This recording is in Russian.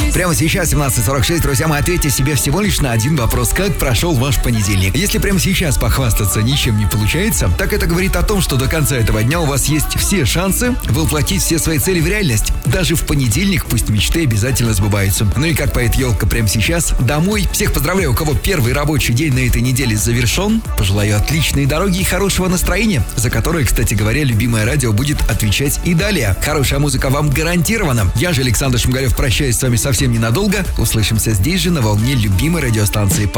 Прямо сейчас, 17:46, друзья мои, ответьте себе всего лишь на один вопрос. Как прошел ваш понедельник? Если прямо сейчас похвастаться ничем не получается, так это говорит о том, что до конца этого дня у вас есть все шансы воплотить все свои цели в реальность. Даже в понедельник пусть мечты обязательно сбываются. Ну и как поет Елка прямо сейчас, домой. Всех поздравляю, у кого первый рабочий день на этой неделе завершен. Пожелаю отличной дороги и хорошего настроения, за которое, кстати говоря, любимое радио будет отвечать и далее. Хорошая музыка вам гарантирована. Я же, Александр Шмигалев, прощаюсь с вами совсем ненадолго. Услышимся здесь же на волне любимой радиостанции.